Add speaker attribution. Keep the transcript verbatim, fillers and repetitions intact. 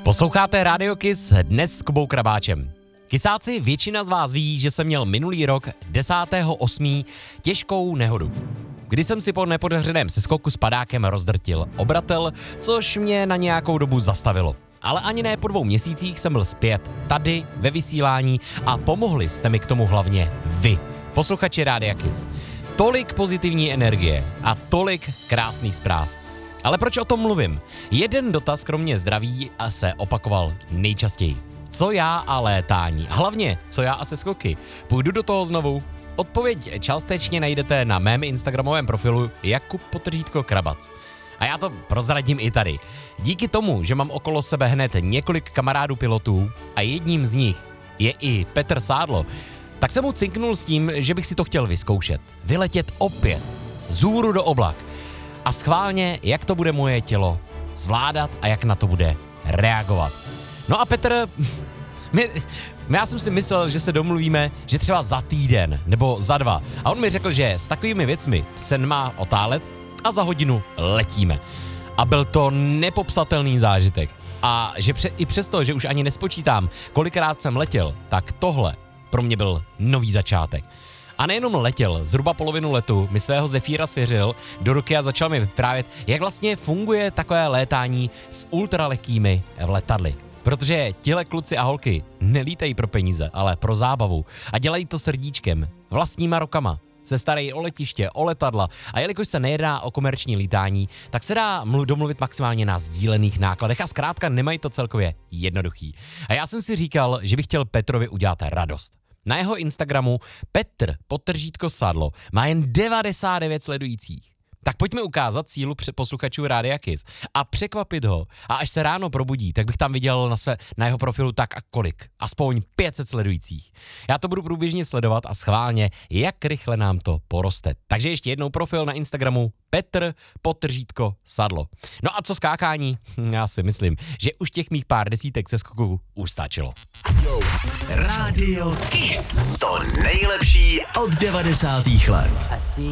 Speaker 1: Posloucháte Radio Kiss dnes s Kubou Krabáčem. Kysáci, většina z vás ví, že jsem měl minulý rok desátého osmého těžkou nehodu, kdy jsem si po nepodařeném seskoku s padákem rozdrtil obratel, což mě na nějakou dobu zastavilo. Ale ani ne po dvou měsících jsem byl zpět tady ve vysílání a pomohli jste mi k tomu hlavně vy, posluchači Rádia Kiss. Tolik pozitivní energie a tolik krásných zpráv. Ale proč o tom mluvím? Jeden dotaz kromě zdraví a se opakoval nejčastěji. Co já a létání? A hlavně, co já a seskoky? Půjdu do toho znovu? Odpověď částečně najdete na mém instagramovém profilu Jakub Potržítko Krabac. A já to prozradím i tady. Díky tomu, že mám okolo sebe hned několik kamarádů pilotů a jedním z nich je i Petr Sádlo, tak jsem mu cinknul s tím, že bych si to chtěl vyzkoušet. Vyletět opět, zhůru do oblak. A schválně, jak to bude moje tělo zvládat a jak na to bude reagovat. No a Petr, my, já jsem si myslel, že se domluvíme, že třeba za týden nebo za dva. A on mi řekl, že s takovými věcmi se má otálet a za hodinu letíme. A byl to nepopsatelný zážitek. A že pře- i přesto, že už ani nespočítám, kolikrát jsem letěl, tak tohle pro mě byl nový začátek. A nejenom letěl, zhruba polovinu letu mi svého Zefíra svěřil do ruky a začal mi vyprávět, jak vlastně funguje takové létání s ultralehkými letadly. Protože tihle kluci a holky nelítají pro peníze, ale pro zábavu a dělají to srdíčkem, vlastníma rukama. Se starají o letiště, o letadla a jelikož se nejedná o komerční lítání, tak se dá mluv, domluvit maximálně na sdílených nákladech a zkrátka nemají to celkově jednoduchý. A já jsem si říkal, že bych chtěl Petrovi udělat radost. Na jeho Instagramu Petr Potržítko Sadlo má jen devadesát devět sledujících. Tak pojďme ukázat sílu posluchačů Rádia Kiss a překvapit ho. A až se ráno probudí, tak bych tam viděl na, se, na jeho profilu tak a kolik. Aspoň pět set sledujících. Já to budu průběžně sledovat a schválně, jak rychle nám to poroste. Takže ještě jednou profil na Instagramu Petr Potržítko Sadlo. No a co skákání? Já si myslím, že už těch mých pár desítek seskoků už stačilo.
Speaker 2: Radio Kiss. To nejlepší od devadesátých let.